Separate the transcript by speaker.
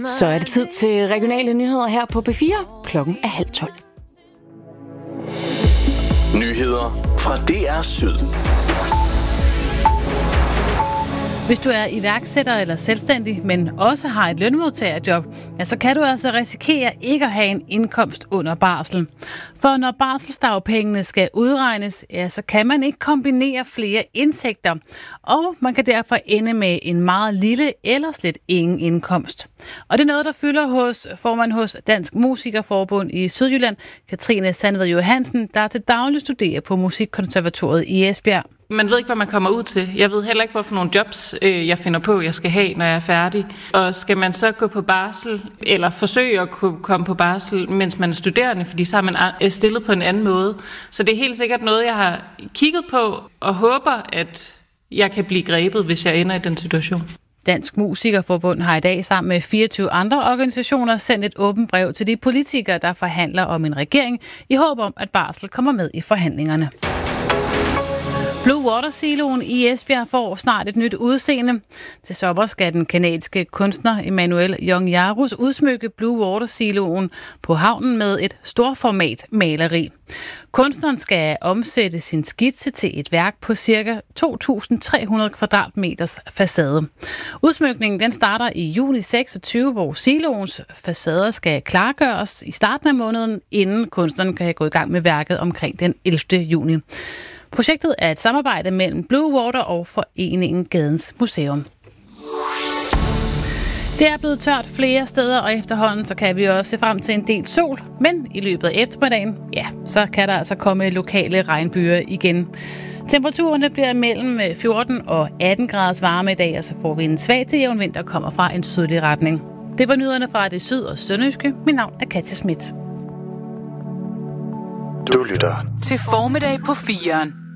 Speaker 1: Så er det tid til regionale nyheder her på P4. Klokken er 11:30.
Speaker 2: Nyheder fra DR Syd.
Speaker 3: Hvis du er iværksætter eller selvstændig, men også har et lønmodtagerjob, ja, så kan du altså risikere ikke at have en indkomst under barsel. For når barselsdagpengene skal udregnes, ja, så kan man ikke kombinere flere indtægter, og man kan derfor ende med en meget lille eller slet ingen indkomst. Og det er noget, der fylder hos formand hos Dansk Musikerforbund i Sydjylland, Katrine Sandved Johansen, der til daglig studerer på Musikkonservatoriet i Esbjerg.
Speaker 4: Man ved ikke, hvad man kommer ud til. Jeg ved heller ikke, hvad for nogle jobs, jeg finder på, jeg skal have, når jeg er færdig. Og skal man så gå på barsel, eller forsøge at komme på barsel, mens man er studerende, fordi så har man stillet på en anden måde. Så det er helt sikkert noget, jeg har kigget på, og håber, at jeg kan blive grebet, hvis jeg ender i den situation.
Speaker 3: Dansk Musikerforbund har i dag sammen med 24 andre organisationer sendt et åbent brev til de politikere, der forhandler om en regering, i håb om, at barsel kommer med i forhandlingerne. Blue Water Siloen i Esbjerg får snart et nyt udseende. Til sommer skal den kanadiske kunstner Emmanuel Young-Jarus udsmykke Blue Water Siloen på havnen med et storformat maleri. Kunstneren skal omsætte sin skitse til et værk på ca. 2.300 kvadratmeters facade. Udsmykningen den starter i juni 26, hvor siloens facader skal klargøres i starten af måneden, inden kunstneren kan gå i gang med værket omkring den 11. juni. Projektet er et samarbejde mellem Blue Water og foreningen Gadens Museum. Det er blevet tørt flere steder, og efterhånden så kan vi også se frem til en del sol. Men i løbet af eftermiddagen, ja, så kan der altså komme lokale regnbyger igen. Temperaturerne bliver mellem 14 og 18 graders varme i dag, og så får vi en svag til jævn vind, der kommer fra en sydlig retning. Det var nyhederne fra det syd- og sønderjyske. Mit navn er Katja Schmidt.
Speaker 2: Du lytter
Speaker 5: til Formiddag på 4'eren.